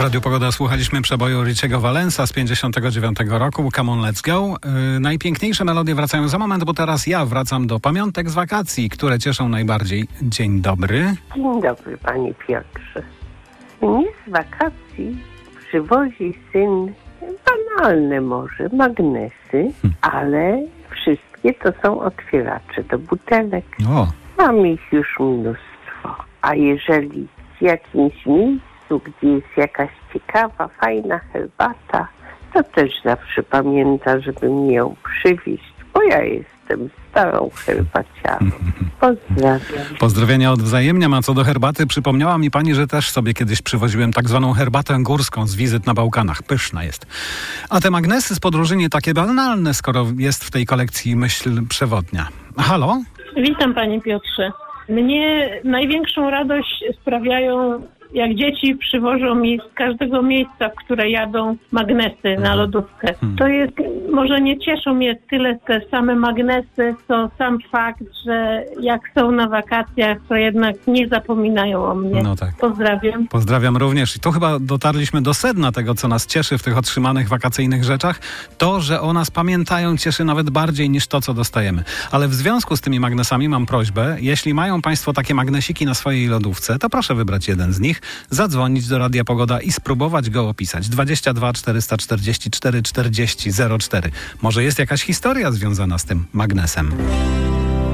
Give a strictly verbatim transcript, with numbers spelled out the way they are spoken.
W Radiu Pogoda słuchaliśmy przeboju Richiego Valensa z pięćdziesiątego dziewiątego roku. Come on, let's go. Yy, najpiękniejsze melodie wracają za moment, bo teraz ja wracam do pamiątek z wakacji, które cieszą najbardziej. Dzień dobry. Dzień dobry, panie Piotrze. Mnie z wakacji przywozi syn banalne może, magnesy, hmm. ale wszystkie to są otwieracze do butelek. O. Mam ich już mnóstwo. A jeżeli w jakimś miejscu, gdzie jest jakaś ciekawa, fajna herbata, to też zawsze pamięta, żeby mi ją przywieźć, bo ja jestem starą herbaciarą. Pozdrawiam. Pozdrowienia odwzajemniam, a co do herbaty, przypomniała mi pani, że też sobie kiedyś przywoziłem tak zwaną herbatę górską z wizyt na Bałkanach. Pyszna jest. A te magnesy z podróży nie takie banalne, skoro jest w tej kolekcji myśl przewodnia. Halo? Witam, panie Piotrze. Mnie największą radość sprawiają, jak dzieci przywożą mi z każdego miejsca, w które jadą, magnesy na lodówkę. Hmm. To jest, może nie cieszą mnie tyle te same magnesy, co sam fakt, że jak są na wakacjach, to jednak nie zapominają o mnie. No tak. Pozdrawiam. Pozdrawiam również. I tu chyba dotarliśmy do sedna tego, co nas cieszy w tych otrzymanych wakacyjnych rzeczach. To, że o nas pamiętają, cieszy nawet bardziej niż to, co dostajemy. Ale w związku z tymi magnesami mam prośbę, jeśli mają państwo takie magnesiki na swojej lodówce, to proszę wybrać jeden z nich, zadzwonić do Radia Pogoda i spróbować go opisać. dwadzieścia dwa czterysta czterdzieści cztery czterdzieści zero cztery. Może jest jakaś historia związana z tym magnesem.